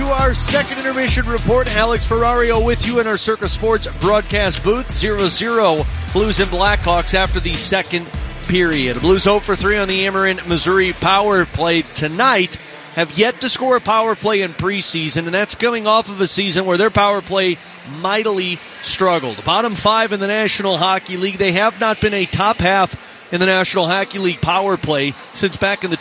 our second intermission report. Alex Ferrario with you in our Circa Sports broadcast booth. 0-0 Blues and Blackhawks after the second period. Blues 0 for 3 on the Ameren, Missouri power play tonight. Have yet to score a power play in preseason, and that's coming off of a season where their power play mightily struggled. Bottom 5 in the National Hockey League. They have not been a top half in the National Hockey League power play since back in the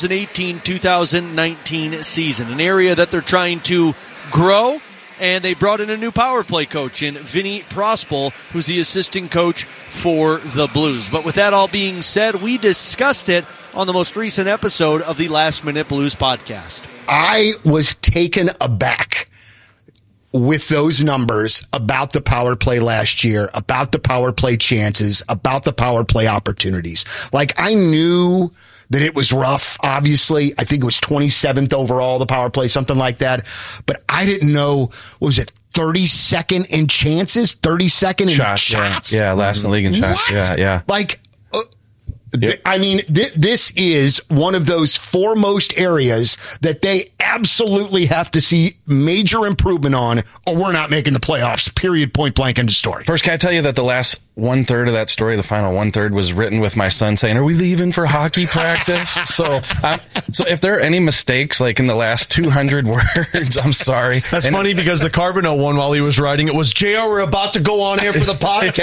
2018-2019 season, an area that they're trying to grow, and they brought in a new power play coach in Vinny Prospal, who's the assistant coach for the Blues. But with that all being said, we discussed it on the most recent episode of the Last Minute Blues podcast. I was taken aback with those numbers about the power play last year, about the power play chances, about the power play opportunities. Like, I knew that it was rough, obviously. I think it was 27th overall, the power play, something like that. But I didn't know, what was it, 32nd in chances? 32nd in shots? Yeah, last in the league in shots. What? Yeah. Like, Yep. I mean, this is one of those foremost areas that they absolutely have to see major improvement on, or we're not making the playoffs, period, point blank, end of story. First, can I tell you that the last 1/3 of that story, the final 1/3, was written with my son saying, "Are we leaving for hockey practice?" So if there are any mistakes, like in the last 200 words, I'm sorry. That's funny because the Carbonell one, while he was writing it, was, JR, we're about to go on air for the podcast.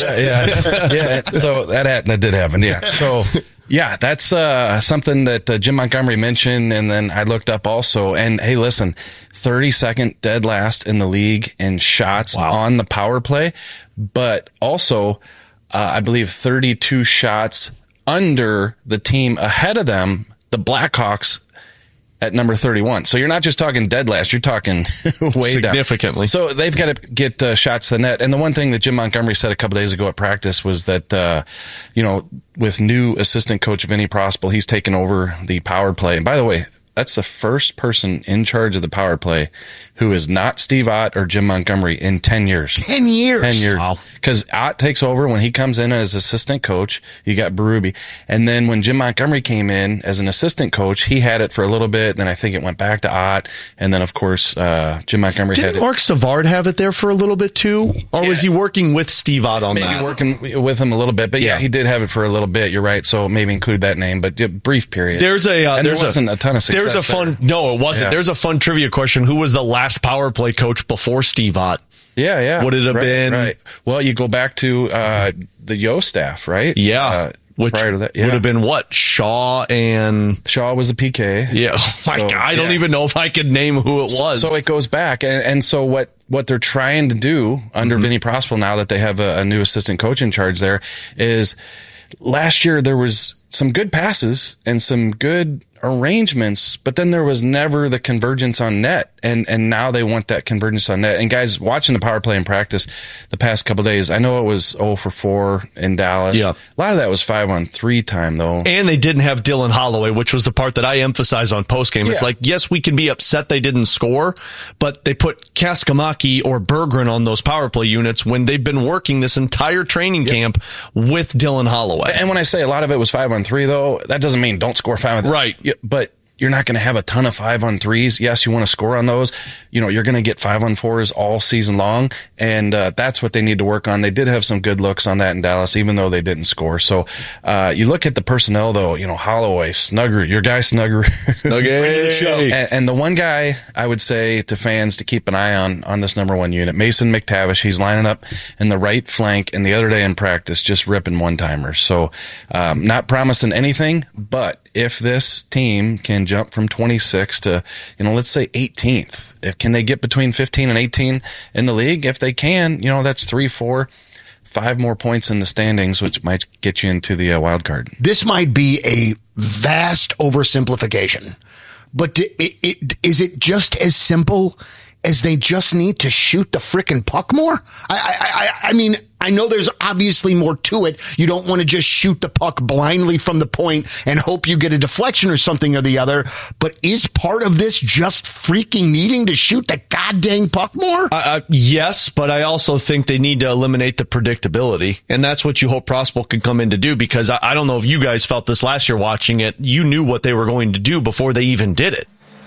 Yeah. So that did happen. Yeah. So, yeah, that's something that Jim Montgomery mentioned, and then I looked up also. And, hey, listen, 32nd dead last in the league in shots on the power play, but also I believe 32 shots under the team ahead of them, the Blackhawks, at number 31. So you're not just talking dead last, you're talking way significantly down. So they've got to get shots to the net. And the one thing that Jim Montgomery said a couple days ago at practice was that, with new assistant coach Vinny Prospal, he's taken over the power play. And by the way, that's the first person in charge of the power play who is not Steve Ott or Jim Montgomery in 10 years. 10 years. 10 years. Wow. Because Ott takes over when he comes in as assistant coach. You got Berube. And then when Jim Montgomery came in as an assistant coach, he had it for a little bit. Then I think it went back to Ott. And then, of course, Jim Montgomery had it. Didn't Mark Savard have it there for a little bit too? Or was he working with Steve Ott on that? Maybe working with him a little bit. But yeah, he did have it for a little bit. You're right. So maybe include that name. But brief period. There wasn't a ton of success. There's a fun... there. No, it wasn't. Yeah. There's a fun trivia question. Who was the last power play coach before Steve Ott? Yeah. Would it have been? Right. Well, you go back to the Yo staff, right? Yeah. Which prior to that, would have been what? Shaw was a PK. Yeah. Oh my God. I don't even know if I could name who it was. So it goes back. And so what they're trying to do under Vinny Prospal, now that they have a new assistant coach in charge there, is last year there was some good passes and some good arrangements, but then there was never the convergence on net, and now they want that convergence on net. And guys, watching the power play in practice the past couple of days, I know it was 0 for 4 in Dallas. Yeah. A lot of that was 5-on-3 time, though. And they didn't have Dylan Holloway, which was the part that I emphasize on postgame. It's like, yes, we can be upset they didn't score, but they put Kaskamaki or Berggren on those power play units when they've been working this entire training camp with Dylan Holloway. And when I say a lot of it was 5-on-3, though, that doesn't mean don't score 5-on-3. Right. But you're not going to have a ton of 5-on-3s. Yes, you want to score on those. You're going to get 5-on-4s all season long, and that's what they need to work on. They did have some good looks on that in Dallas, even though they didn't score. So you look at the personnel, though. Holloway, Snugger, your guy Snugger, and the one guy I would say to fans to keep an eye on this number one unit, Mason McTavish. He's lining up in the right flank, and the other day in practice, just ripping one-timers. So not promising anything, but if this team can jump from 26 to, let's say 18th, can they get between 15 and 18 in the league? If they can, that's 3, 4, 5 more points in the standings, which might get you into the wild card. This might be a vast oversimplification, but is it just as simple as they just need to shoot the frickin' puck more? I mean, I know there's obviously more to it. You don't want to just shoot the puck blindly from the point and hope you get a deflection or something or the other. But is part of this just freaking needing to shoot the goddamn puck more? Yes, but I also think they need to eliminate the predictability. And that's what you hope Prospal can come in to do, because I don't know if you guys felt this last year watching it. You knew what they were going to do before they even did it.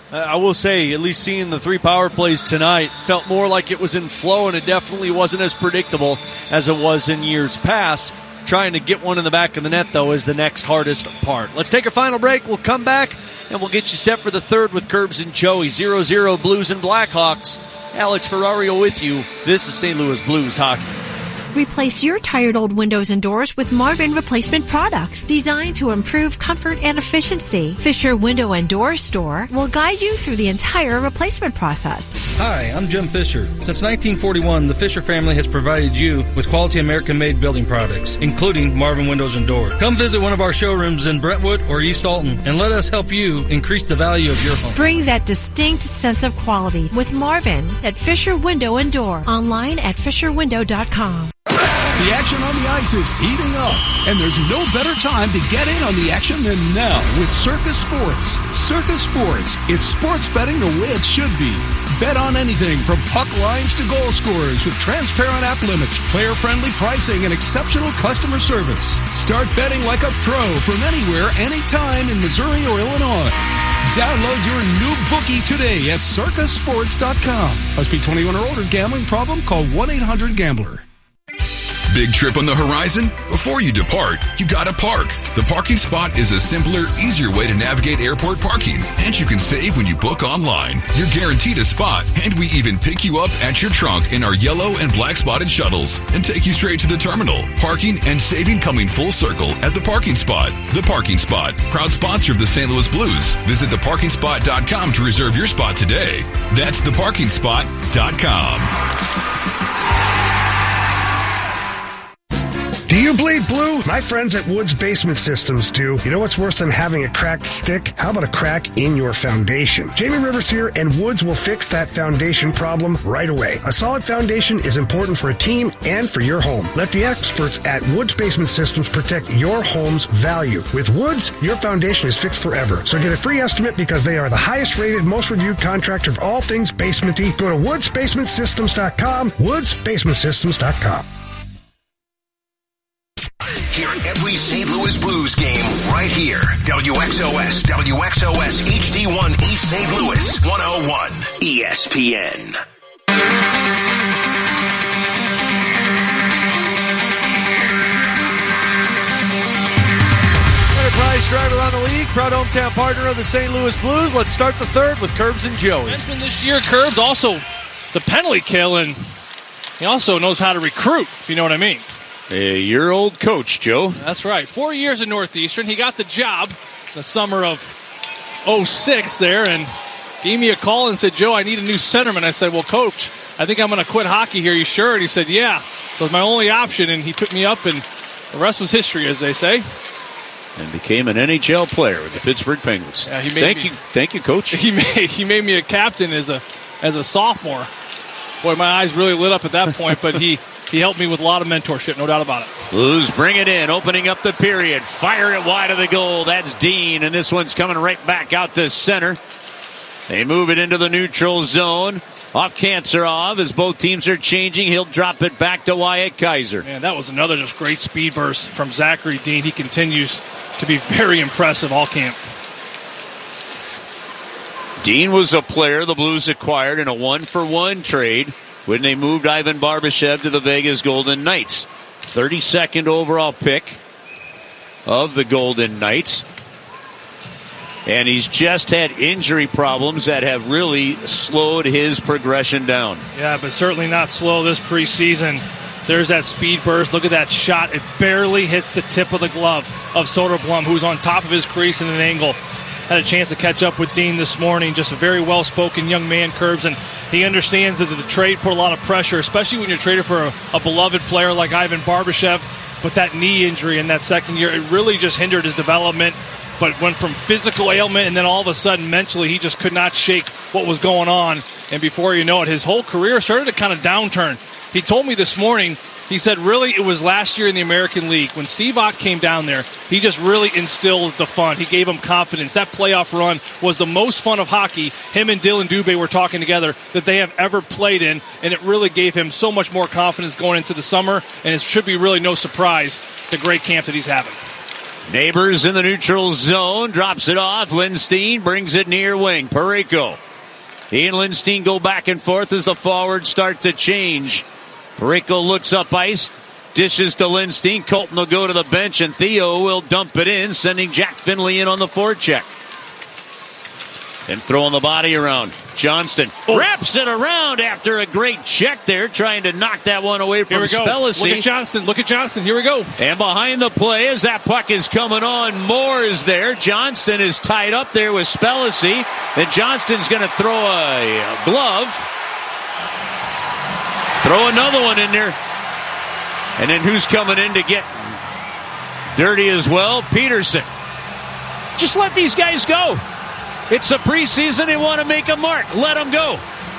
I will say, at least seeing the 3 power plays tonight, felt more like it was in flow, and it definitely wasn't as predictable as it was in years past. Trying to get one in the back of the net, though, is the next hardest part. Let's take a final break. We'll come back, and we'll get you set for the third with Curbs and Joey. 0-0 Blues and Blackhawks. Alex Ferrario with you. This is St. Louis Blues Hockey. Replace your tired old windows and doors with Marvin replacement products designed to improve comfort and efficiency. Fisher Window and Door Store will guide you through the entire replacement process. Hi, I'm Jim Fisher. Since 1941, the Fisher family has provided you with quality American-made building products, including Marvin Windows and Doors. Come visit one of our showrooms in Brentwood or East Alton and let us help you increase the value of your home. Bring that distinct sense of quality with Marvin at Fisher Window and Door. Online at fisherwindow.com. The action on the ice is heating up, and there's no better time to get in on the action than now with Circus Sports. Circus Sports, it's sports betting the way it should be. Bet on anything from puck lines to goal scorers with transparent app limits, player-friendly pricing, and exceptional customer service. Start betting like a pro from anywhere, anytime in Missouri or Illinois. Download your new bookie today at circusports.com. Must be 21 or older. Gambling problem? Call 1-800-GAMBLER. Big trip on the horizon? Before you depart, you gotta park. The Parking Spot is a simpler, easier way to navigate airport parking. And you can save when you book online. You're guaranteed a spot, and we even pick you up at your trunk in our yellow and black spotted shuttles and take you straight to the terminal. Parking and saving coming full circle at The Parking Spot. The Parking Spot, proud sponsor of the St. Louis Blues. Visit theparkingspot.com to reserve your spot today. That's theparkingspot.com. Do you bleed blue? My friends at Woods Basement Systems do. You know what's worse than having a cracked stick? How about a crack in your foundation? Jamie Rivers here, and Woods will fix that foundation problem right away. A solid foundation is important for a team and for your home. Let the experts at Woods Basement Systems protect your home's value. With Woods, your foundation is fixed forever. So get a free estimate because they are the highest rated, most reviewed contractor for all things basementy. Go to woodsbasementsystems.com, woodsbasementsystems.com. Hear every St. Louis Blues game right here. WXOS HD1 East St. Louis 101 ESPN. Enterprise drive around the league, proud hometown partner of the St. Louis Blues. Let's start the third with Curbs and Joey. Defenseman this year, Curbs, also the penalty kill, and he also knows how to recruit, if you know what I mean. A year-old coach, Joe. That's right. 4 years at Northeastern. He got the job the summer of 06 there and gave me a call and said, Joe, I need a new centerman. I said, well, Coach, I think I'm going to quit hockey here. You sure? And he said, yeah. It was my only option, and he took me up, and the rest was history, as they say. And became an NHL player with the Pittsburgh Penguins. Yeah, Thank you, Coach. He made me a captain as a sophomore. Boy, my eyes really lit up at that point, but he helped me with a lot of mentorship, no doubt about it. Blues bring it in, opening up the period. Fire it wide of the goal. That's Dean, and this one's coming right back out to center. They move it into the neutral zone. Off Kancerov as both teams are changing. He'll drop it back to Wyatt Kaiser. Man, that was another just great speed burst from Zachary Dean. He continues to be very impressive all camp. Dean was a player the Blues acquired in a 1-for-1 trade when they moved Ivan Barbashev to the Vegas Golden Knights. 32nd overall pick of the Golden Knights. And he's just had injury problems that have really slowed his progression down. Yeah, but certainly not slow this preseason. There's that speed burst. Look at that shot. It barely hits the tip of the glove of Soderblom, who's on top of his crease in an angle. Had a chance to catch up with Dean this morning. Just a very well-spoken young man, Curbs, and he understands that the trade put a lot of pressure, especially when you're traded for a beloved player like Ivan Barbashev. But that knee injury in that second year, it really just hindered his development. But went from physical ailment, and then all of a sudden, mentally, he just could not shake what was going on. And before you know it, his whole career started to kind of downturn. He told me this morning, he said, really, it was last year in the American League. When Sivak came down there, he just really instilled the fun. He gave him confidence. That playoff run was the most fun of hockey. Him and Dylan Dubé were talking together that they have ever played in, and it really gave him so much more confidence going into the summer, and it should be really no surprise the great camp that he's having. Neighbors in the neutral zone. Drops it off. Lindstein brings it near wing. Parayko. He and Lindstein go back and forth as the forwards start to change. Parayko looks up ice. Dishes to Lindstein. Colton will go to the bench, and Theo will dump it in, sending Jack Finley in on the forecheck. And throwing the body around. Johnston wraps it around after a great check there, trying to knock that one away from Spellacy. Look at Johnston. Look at Johnston. Here we go. And behind the play, as that puck is coming on, Moore is there. Johnston is tied up there with Spellacy. And Johnston's going to throw a glove. Throw another one in there. And then who's coming in to get dirty as well? Peterson. Just let these guys go. It's a preseason. They want to make a mark. Let them go.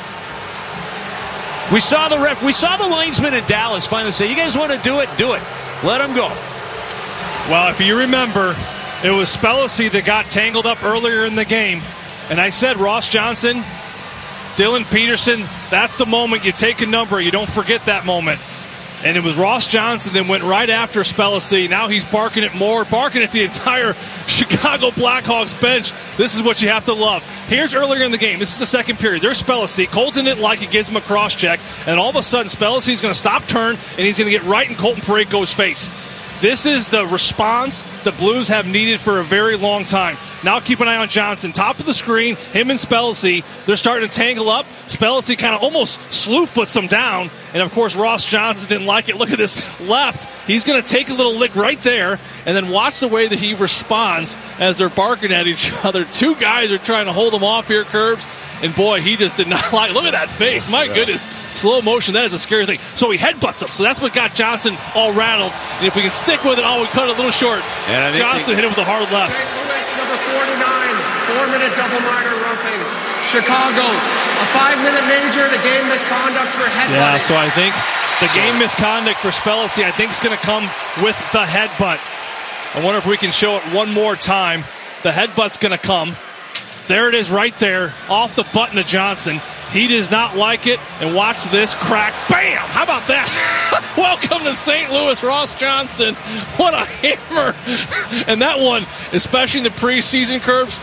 We saw the linesman in Dallas finally say, you guys want to do it? Do it. Let them go. Well, if you remember, it was Spellacy that got tangled up earlier in the game. And I said, Ross Johnson, Dylan Peterson, that's the moment you take a number. You don't forget that moment. And it was Ross Johnson that went right after Spellacy. Now he's barking at Moore, barking at the entire Chicago Blackhawks bench. This is what you have to love. Here's earlier in the game. This is the second period. There's Spellacy. Colton didn't like it, gives him a cross check. And all of a sudden, Spellacy's going to stop, turn, and he's going to get right in Colton Parayko's face. This is the response the Blues have needed for a very long time. Now keep an eye on Johnson. Top of the screen, him and Spellacy. They're starting to tangle up. Spellacy kind of almost slew-foots him down. And, of course, Ross Johnson didn't like it. Look at this left. He's going to take a little lick right there. And then watch the way that he responds as they're barking at each other. Two guys are trying to hold him off here, Curbs. And, boy, he just did not like it. Look at that face. My goodness. Slow motion. That is a scary thing. So he headbutts him. So that's what got Johnson all rattled. And if we can stick with it, we cut it a little short. Johnson hit him with a hard left. St. Louis, number 49, 4-minute double minor roughing. Chicago, a 5-minute major, the game misconduct for headbutting. Yeah, so I think the game misconduct for Spellacy, I think, is going to come with the headbutt. I wonder if we can show it one more time. The headbutt's going to come. There it is right there, off the button of Johnson. He does not like it, and watch this crack. Bam! How about that? Welcome to St. Louis, Ross Johnston. What a hammer. And that one, especially in the preseason, Curbs,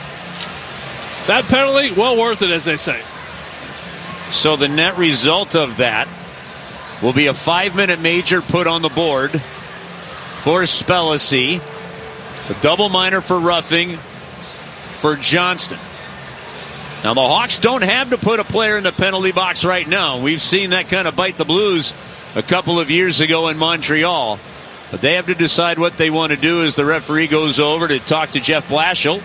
that penalty, well worth it, as they say. So the net result of that will be a 5-minute major put on the board for Spellacy. A double minor for roughing for Johnston. Now, the Hawks don't have to put a player in the penalty box right now. We've seen that kind of bite the Blues a couple of years ago in Montreal. But they have to decide what they want to do as the referee goes over to talk to Jeff Blashill.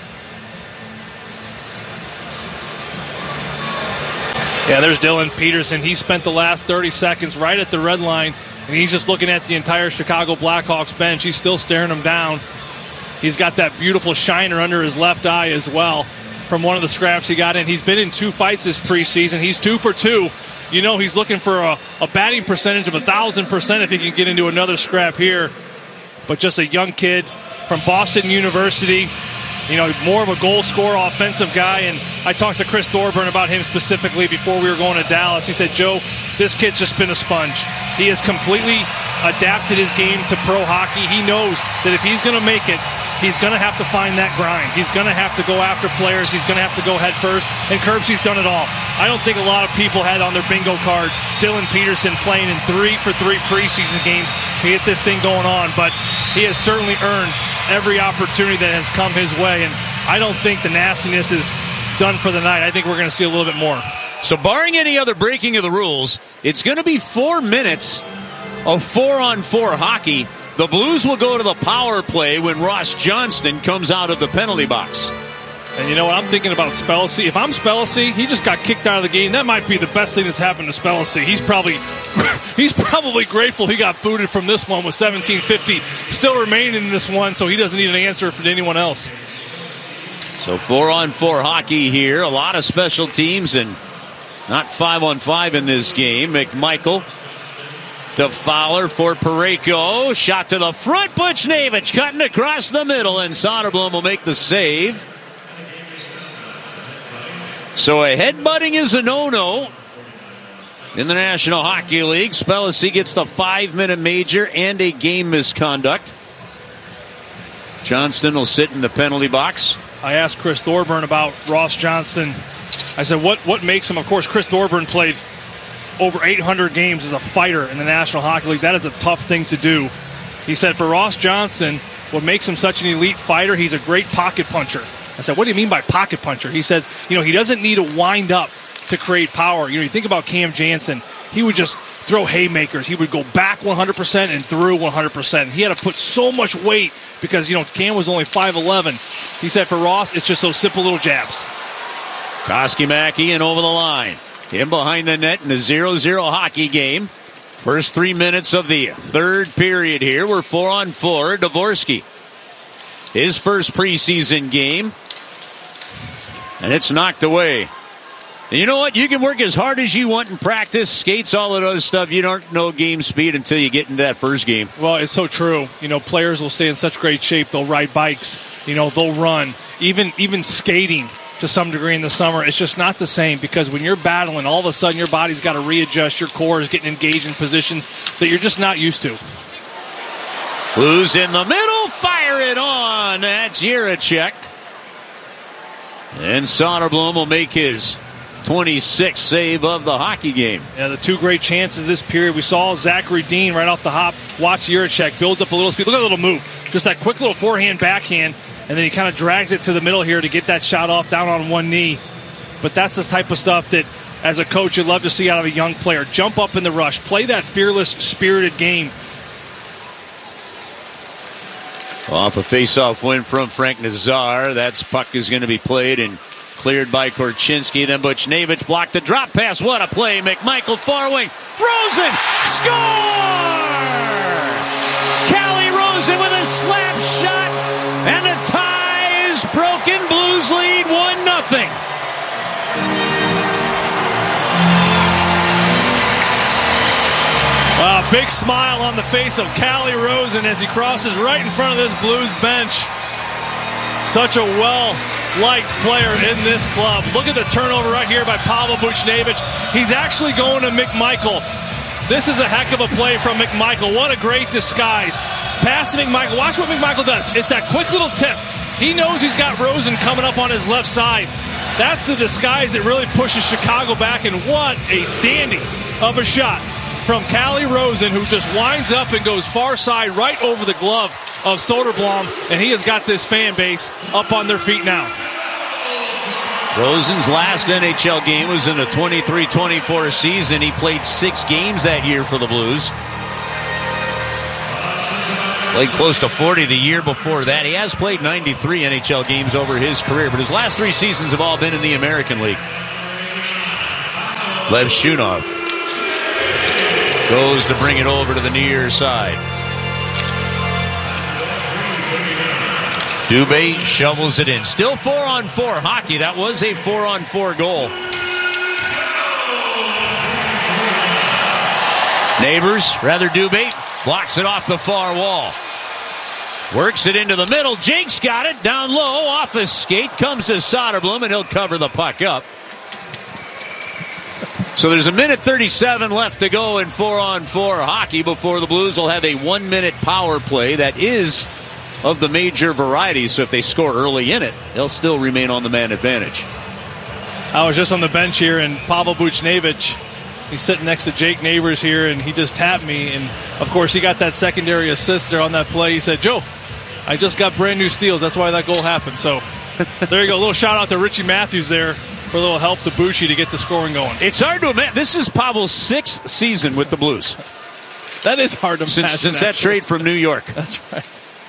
Yeah, there's Dylan Peterson. He spent the last 30 seconds right at the red line, and he's just looking at the entire Chicago Blackhawks bench. He's still staring them down. He's got that beautiful shiner under his left eye as well from one of the scraps he got in. He's been in 2 fights this preseason. He's 2 for 2. You know he's looking for a batting percentage of 1,000% if he can get into another scrap here. But just a young kid from Boston University. You know, more of a goal scorer, offensive guy. And I talked to Chris Thorburn about him specifically before we were going to Dallas. He said, Joe, this kid's just been a sponge. He has completely adapted his game to pro hockey. He knows that if he's going to make it, he's going to have to find that grind. He's going to have to go after players. He's going to have to go head first. And Curbs, he's done it all. I don't think a lot of people had on their bingo card Dylan Peterson playing in 3 for 3 preseason games to get this thing going on. But he has certainly earned every opportunity that has come his way. And I don't think the nastiness is done for the night. I think we're going to see a little bit more. So barring any other breaking of the rules, it's going to be 4 minutes of 4-on-4 hockey. The Blues will go to the power play when Ross Johnston comes out of the penalty box. And you know what? I'm thinking about Spellacy. If I'm Spellacy, he just got kicked out of the game. That might be the best thing that's happened to Spellacy. He's probably grateful he got booted from this one with 17:50 still remaining in this one, so he doesn't need an answer from anyone else. So 4-on-4 hockey here. A lot of special teams and not 5-on-5 in this game. McMichael to Fowler for Parayko. Shot to the front. Buchnevich cutting across the middle, and Soderblom will make the save. So a headbutting is a no-no in the National Hockey League. Spellacy gets the 5-minute major and a game misconduct. Johnston will sit in the penalty box. I asked Chris Thorburn about Ross Johnston. I said, what makes him? Of course, Chris Thorburn played over 800 games as a fighter in the National Hockey League. That is a tough thing to do. He said for Ross Johnston, what makes him such an elite fighter, he's a great pocket puncher. I said, what do you mean by pocket puncher? He says, he doesn't need to wind up to create power. You think about Cam Jansen, he would just throw haymakers. He would go back 100% and through 100%. He had to put so much weight because, Cam was only 5'11". He said for Ross, it's just those simple little jabs. Koski-Mackey in over the line. Him behind the net in a 0-0 hockey game. First 3 minutes of the third period here. We're 4-on-4. Dvorsky. His first preseason game. And it's knocked away. And you know what? You can work as hard as you want in practice, skates, all of those stuff. You don't know game speed until you get into that first game. Well, it's so true. Players will stay in such great shape. They'll ride bikes. They'll run. Even skating to some degree in the summer, it's just not the same because when you're battling, all of a sudden your body's got to readjust. Your core is getting engaged in positions that you're just not used to. Blues in the middle, fire it on. That's Jiricek. And Soderblom will make his 26th save of the hockey game. Yeah, the two great chances this period. We saw Zachary Dean right off the hop. Watch Jiricek, builds up a little speed. Look at the little move. Just that quick little forehand, backhand. And then he kind of drags it to the middle here to get that shot off down on one knee. But that's the type of stuff that, as a coach, you'd love to see out of a young player. Jump up in the rush. Play that fearless, spirited game. Off a face-off win from Frank Nazar. That puck is going to be played and cleared by Korchinski. Then Buchnevich blocked the drop pass. What a play. McMichael far wing. Rosen! Score! Callie Rosen with a slap shot. And the tie is broken. Blues lead 1-0. Big smile on the face of Callie Rosen as he crosses right in front of this Blues bench. Such a well-liked player in this club. Look at the turnover right here by Pavel Buchnevich. He's actually going to McMichael. This is a heck of a play from McMichael. What a great disguise. Pass to McMichael. Watch what McMichael does. It's that quick little tip. He knows he's got Rosen coming up on his left side. That's the disguise that really pushes Chicago back, and what a dandy of a shot from Callie Rosen, who just winds up and goes far side right over the glove of Soderblom, and he has got this fan base up on their feet now. Rosen's last NHL game was in the 23-24 season. He played 6 games that year for the Blues. Played close to 40 the year before that. He has played 93 NHL games over his career, but his last 3 seasons have all been in the American League. Lev Shunov goes to bring it over to the near side. Dubé shovels it in. Still 4-on-4 hockey. That was a 4-on-4 goal. Neighbors, rather Dubé, blocks it off the far wall. Works it into the middle. Jake's got it. Down low, off his skate. Comes to Soderblom, and he'll cover the puck up. So there's a minute 37 left to go in 4-on-4 hockey before the Blues will have a 1-minute power play that is of the major variety. So if they score early in it, they'll still remain on the man advantage. I was just on the bench here, and Pavel Buchnevich, he's sitting next to Jake Neighbors here, and he just tapped me. And, of course, he got that secondary assist there on that play. He said, Joe, I just got brand new steals. That's why that goal happened. So there you go. A little shout-out to Richie Matthews there for a little help to Buchy to get the scoring going. It's hard to imagine. This is Pavel's 6th season with the Blues. That is hard to imagine. Since that trade from New York. That's right.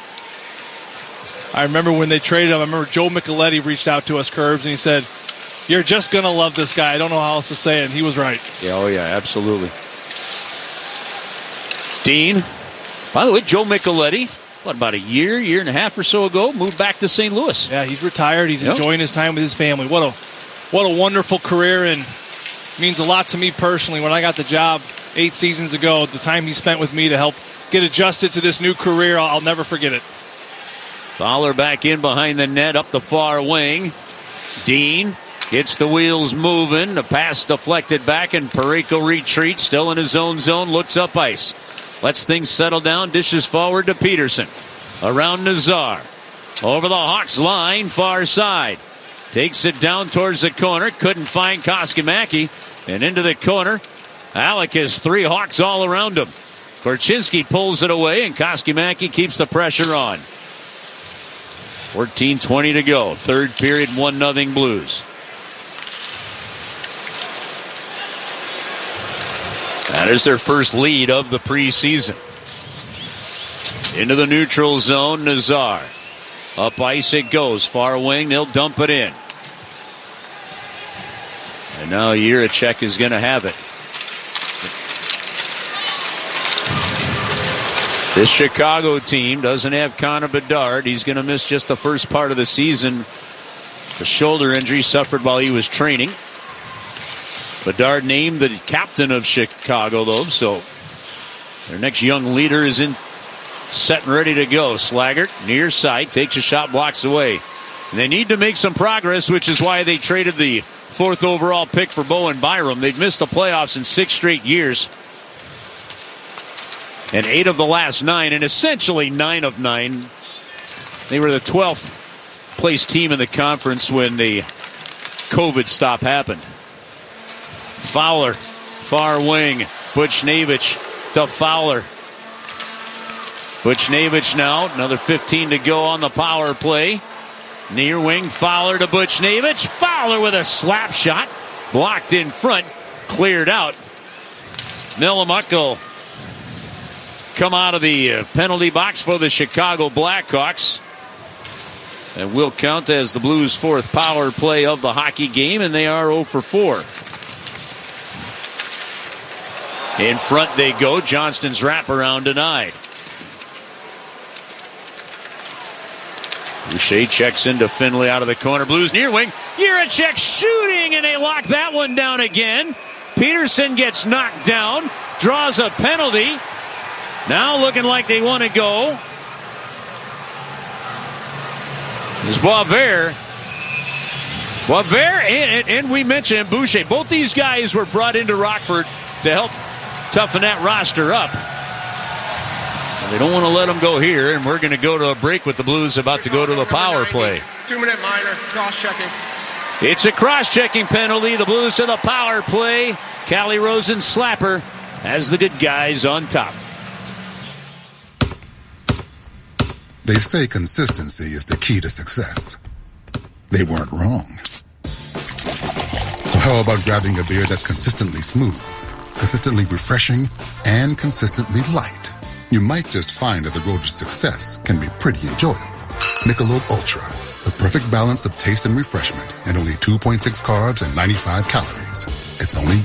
I remember when they traded him, I remember Joe Micheletti reached out to us, Curbs, and he said, you're just going to love this guy. I don't know how else to say it. And he was right. Yeah, oh, yeah, absolutely. Dean. By the way, Joe Micheletti, about a year and a half or so ago, moved back to St. Louis. Yeah, he's retired. He's enjoying his time with his family. What a wonderful career, and means a lot to me personally. When I got the job 8 seasons ago, the time he spent with me to help get adjusted to this new career, I'll never forget it. Fowler back in behind the net, up the far wing. Dean gets the wheels moving. The pass deflected back, and Parayko retreats, still in his own zone, looks up ice. Lets things settle down, dishes forward to Peterson. Around Nazar. over the Hawks line, far side. Takes it down towards the corner. Couldn't find Koskamaki. And into the corner. Alec has 3 Hawks all around him. Korchinski pulls it away, and Koskamaki keeps the pressure on. 14:20 to go. Third period, 1-0 Blues. That is their first lead of the preseason. Into the neutral zone, Nazar. Up ice it goes. Far wing, they'll dump it in. And now Jiricek is going to have it. This Chicago team doesn't have Connor Bedard. He's going to miss just the first part of the season. The shoulder injury suffered while he was training. Bedard named the captain of Chicago, though, so their next young leader is in, set and ready to go. Slaggert, near side, takes a shot, blocks away. And they need to make some progress, which is why they traded the 4th overall pick for Bowen Byram. They've missed the playoffs in 6 straight years. And 8 of the last 9, and essentially 9 of 9. They were the 12th place team in the conference when the COVID stop happened. Fowler, far wing. Buchnevich to Fowler. Buchnevich now, another 15 to go on the power play. Near wing, Fowler to Buchnevich. Fowler with a slap shot. Blocked in front. Cleared out. Millimuck will come out of the penalty box for the Chicago Blackhawks. And will count as the Blues' 4th power play of the hockey game, and they are 0 for 4. In front they go. Johnston's wraparound denied. Boucher checks into Finley out of the corner. Blues near wing. Jiricek shooting, and they lock that one down again. Peterson gets knocked down. Draws a penalty. Now looking like they want to go. There's Boisvert. And we mentioned Boucher. Both these guys were brought into Rockford to help toughen that roster up. They don't want to let them go here, and we're going to go to a break with the Blues about to go to the power play. 2-minute minor, cross-checking. It's a cross-checking penalty. The Blues to the power play. Callie Rosen slapper has the good guys on top. They say consistency is the key to success. They weren't wrong. So how about grabbing a beer that's consistently smooth, consistently refreshing, and consistently light? You might just find that the road to success can be pretty enjoyable. Michelob Ultra, the perfect balance of taste and refreshment, and only 2.6 carbs and 95 calories. It's only